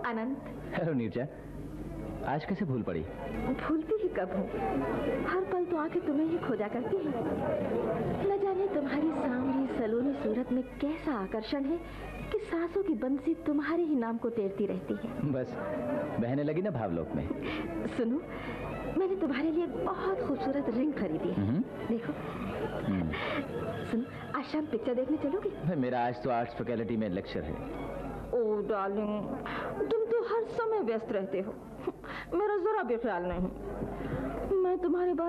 अनंत। Hello Neerja, आज कैसे भूल पड़ी? भूलती ही कब हूँ, हर पल तो आके तुम्हें ही खोजा करती है। न जाने तुम्हारी सांवली सलोनी सूरत में कैसा आकर्षण है कि सांसों की बंसी तुम्हारे ही नाम को टेरती रहती है। बस बहने लगी ना भावलोक में। सुनो, मैंने तुम्हारे लिए एक बहुत खूबसूरत रिंग खरीदी है। देखो। सुनो, आज शाम पिक्चर देखने चलोगे? मेरा आज तो आर्ट्स फैकल्टी में लेक्चर है। ओह डार्लिंग, तुम तो हर समय व्यस्त रहते हो, मेरा जरा भी ख्याल नहीं। मैं तुम्हारे बारे